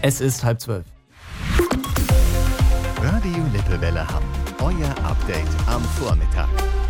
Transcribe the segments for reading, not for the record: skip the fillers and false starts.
Es ist 11:30. Radio Lippewelle Hamm. Euer Update am Vormittag.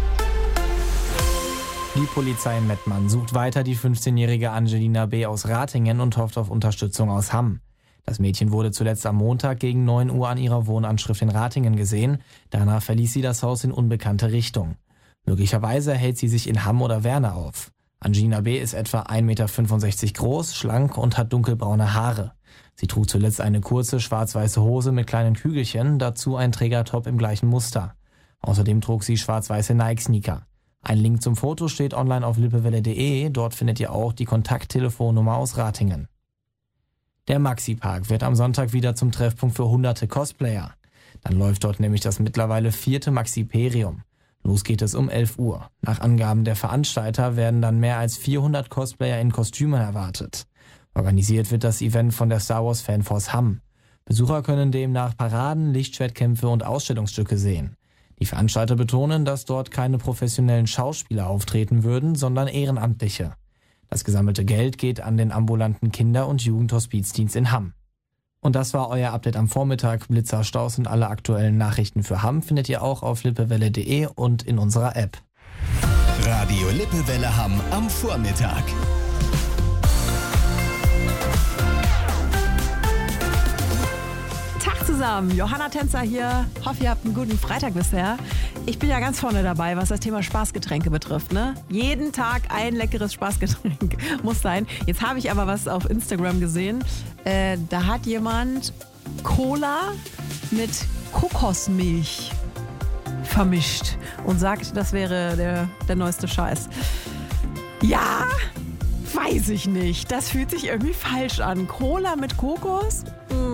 Die Polizei in Mettmann sucht weiter die 15-jährige Angelina B. aus Ratingen und hofft auf Unterstützung aus Hamm. Das Mädchen wurde zuletzt am Montag gegen 9 Uhr an ihrer Wohnanschrift in Ratingen gesehen. Danach verließ sie das Haus in unbekannte Richtung. Möglicherweise hält sie sich in Hamm oder Werne auf. Angelina B. ist etwa 1,65 Meter groß, schlank und hat dunkelbraune Haare. Sie trug zuletzt eine kurze schwarz-weiße Hose mit kleinen Kügelchen, dazu ein Trägertop im gleichen Muster. Außerdem trug sie schwarz-weiße Nike-Sneaker. Ein Link zum Foto steht online auf lippewelle.de, dort findet ihr auch die Kontakttelefonnummer aus Ratingen. Der Maxi-Park wird am Sonntag wieder zum Treffpunkt für hunderte Cosplayer. Dann läuft dort nämlich das mittlerweile 4. Maxiperium. Los geht es um 11 Uhr. Nach Angaben der Veranstalter werden dann mehr als 400 Cosplayer in Kostümen erwartet. Organisiert wird das Event von der Star Wars Fanforce Hamm. Besucher können demnach Paraden, Lichtschwertkämpfe und Ausstellungsstücke sehen. Die Veranstalter betonen, dass dort keine professionellen Schauspieler auftreten würden, sondern Ehrenamtliche. Das gesammelte Geld geht an den ambulanten Kinder- und Jugendhospizdienst in Hamm. Und das war euer Update am Vormittag. Blitzer, Staus und alle aktuellen Nachrichten für Hamm findet ihr auch auf lippewelle.de und in unserer App. Radio Lippewelle Hamm am Vormittag. Tag zusammen, Johanna Tänzer hier. Hoffe, ihr habt einen guten Freitag bisher. Ich bin ja ganz vorne dabei, was das Thema Spaßgetränke betrifft. Ne? Jeden Tag ein leckeres Spaßgetränk muss sein. Jetzt habe ich aber was auf Instagram gesehen. Da hat jemand Cola mit Kokosmilch vermischt und sagt, das wäre der neueste Scheiß. Ja, weiß ich nicht. Das fühlt sich irgendwie falsch an. Cola mit Kokos?